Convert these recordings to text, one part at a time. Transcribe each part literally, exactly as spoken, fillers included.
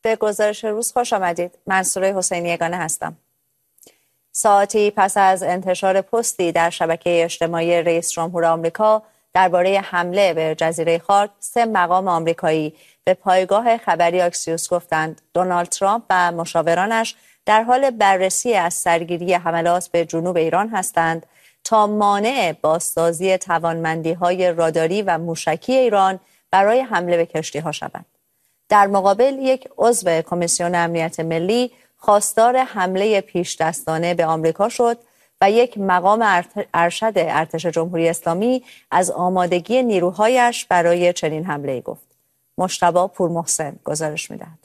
به گزارش روز خوش آمدید. منصوره حسینی یگانه هستم. ساعتی پس از انتشار پستی در شبکه اجتماعی رئیس جمهور آمریکا درباره حمله به جزیره خاک، سه مقام آمریکایی به پایگاه خبری اکسیوس گفتند دونالد ترامپ و مشاورانش در حال بررسی از سرگیری حملات به جنوب ایران هستند تا مانع بازسازی توانمندی‌های راداری و موشکی ایران برای حمله به کشتی‌ها شوند. در مقابل یک عضو کمیسیون امنیت ملی خواستار حمله پیش دستانه به آمریکا شد و یک مقام ارشد ارتش جمهوری اسلامی از آمادگی نیروهایش برای چنین حمله گفت. مجتبی پورمحسن گزارش می‌دهد.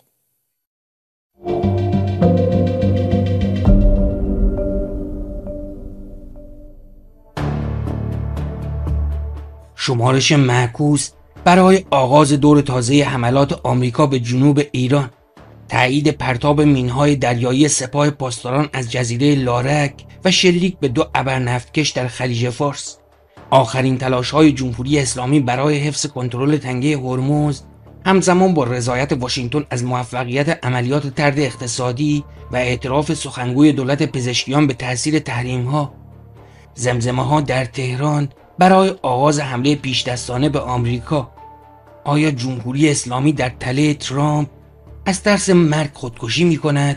شمارش معکوس برای آغاز دور تازه حملات آمریکا به جنوب ایران، تایید پرتاب مین‌های دریایی سپاه پاسداران از جزیره لارک و شلیک به دو ابرنفتکش در خلیج فارس، آخرین تلاش‌های جمهوری اسلامی برای حفظ کنترل تنگه هرمز همزمان با رضایت واشنگتن از موفقیت عملیات طرد اقتصادی و اعتراف سخنگوی دولت پزشکیان به تأثیر تحریم‌ها، زمزمه‌ها در تهران برای آغاز حمله پیش دستانه به آمریکا. آیا جمهوری اسلامی در تله ترامپ از ترس مرگ خودکشی می کند؟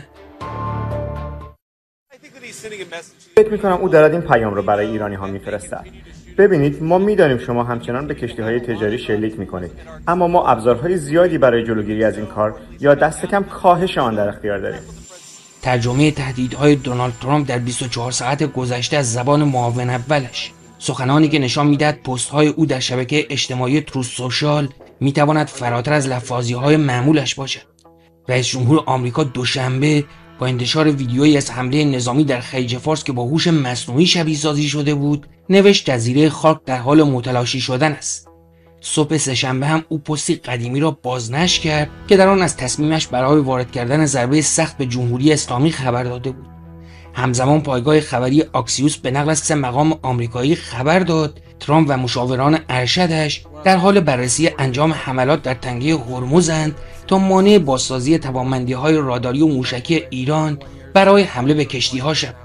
فکر می کنم او دارد این پیام را برای ایرانی ها می فرستد. ببینید، ما می دانیم شما همچنان به کشتی های تجاری شلیک می کنید، اما ما ابزارهای زیادی برای جلوگیری از این کار یا دست کم کاهش آن در اختیار داریم. ترجمه تهدیدهای دونالد ترامپ در بیست و چهار ساعت گذشته از زبان معاون اولش، سخنانی که نشان میدهد پست های او در شبکه اجتماعی تروث سوشال می تواند فراتر از لفاظی های معمولش باشد. رئیس جمهور آمریکا دوشنبه با انتشار ویدیویی از حمله نظامی در خلیج فارس که با هوش مصنوعی شبیه سازی شده بود، نوشت جزیره خاک در حال متلاشی شدن است. صبح سه‌شنبه هم او پستی قدیمی را بازنشر کرد که در آن از تصمیمش برای وارد کردن ضربه سخت به جمهوری اسلامی خبر داده بود. همزمان پایگاه خبری اکسیوس به نقل از سه مقام آمریکایی خبر داد ترامپ و مشاوران ارشدش در حال بررسی انجام حملات در تنگه هرمزند تا مانع بازسازی توانمندی‌های راداری و موشکی ایران برای حمله به کشتی‌ها شود.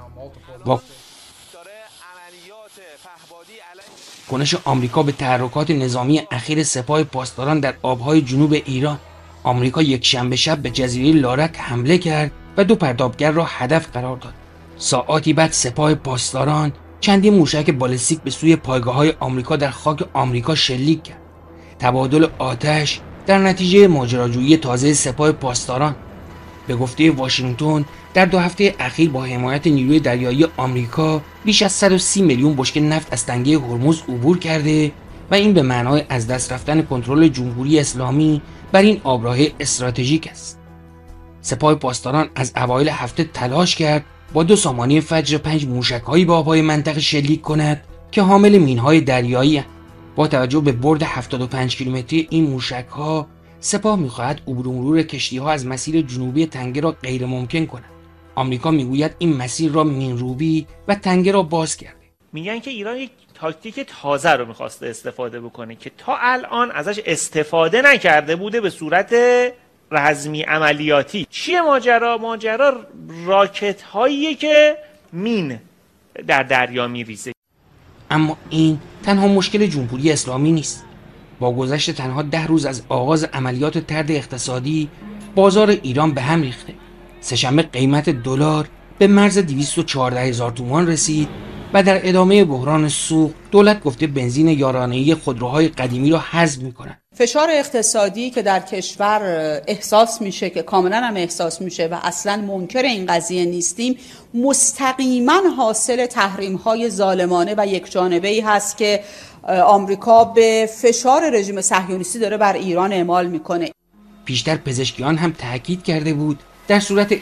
واکنش آمریکا به تحرکات نظامی اخیر سپاه پاسداران در آب‌های جنوب ایران، آمریکا یک شنبه شب به جزیره لارک حمله کرد و دو پرتابگر را هدف قرار داد. ساعاتی بعد سپاه پاسداران چندین موشک بالستیک به سوی پایگاه‌های آمریکا در خاک آمریکا شلیک کرد. تبادل آتش در نتیجه ماجراجویی تازه سپاه پاسداران. به گفته واشنگتن در دو هفته اخیر با حمایت نیروی دریایی آمریکا بیش از صد و سی میلیون بشکه نفت از تنگه هرمز عبور کرده و این به معنای از دست رفتن کنترل جمهوری اسلامی بر این آبراه استراتژیک است. سپاه پاسداران از اوایل هفته تلاش کرد با دو سامانه فجر پنج موشک‌هایی به آب‌های منطقه شلیک کند که حامل مین‌های دریایی هستند. با توجه به برد هفتاد و پنج کیلومتری این موشک‌ها، سپاه می‌خواهد عبور و مرور کشتی‌ها از مسیر جنوبی تنگه را غیر ممکن کند. آمریکا میگوید این مسیر را مین‌روبی و تنگه را باز کرده. میگن که ایران یک تاکتیک تازه رو می‌خواسته استفاده بکنه که تا الان ازش استفاده نکرده بوده به صورت رزمی عملیاتی. چیه ماجرا؟ ماجرا راکت هاییه که مین در دریا میریزه. اما این تنها مشکل جمهوری اسلامی نیست. با گذشت تنها ده روز از آغاز عملیات طرد اقتصادی، بازار ایران به هم ریخته. سه‌شنبه قیمت دلار به مرز دویست و چهارده هزار تومان رسید و در ادامه بحران سوق دولت گفته بنزین یارانه‌ای خودروهای قدیمی را حذف می‌کند. فشار اقتصادی که در کشور احساس میشه که کاملا هم احساس میشه و اصلا منکر این قضیه نیستیم، مستقیما حاصل تحریم‌های ظالمانه و یکجانبه‌ای هست که آمریکا به فشار رژیم صهیونیستی داره بر ایران اعمال میکنه. پیشتر پزشکیان هم تاکید کرده بود در صورت